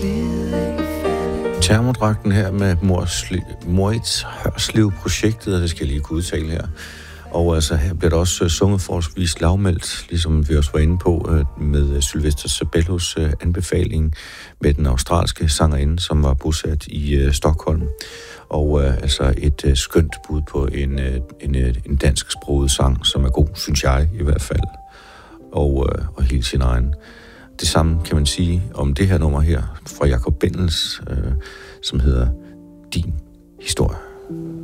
Termodragten her med Moritz Hørslev-projektet, og det skal jeg lige kunne udtale her. Og altså her bliver der også sunget forholdsvis lavmældt, ligesom vi også var inde på, med Sylvester Sabellos anbefaling med den australske sangerinde, som var bosat i Stockholm. Og altså et skønt bud på en dansksproget sang, som er god, synes jeg i hvert fald, og helt sin egen. Det samme kan man sige om det her nummer her fra Jacob Bendels, som hedder Din Historie.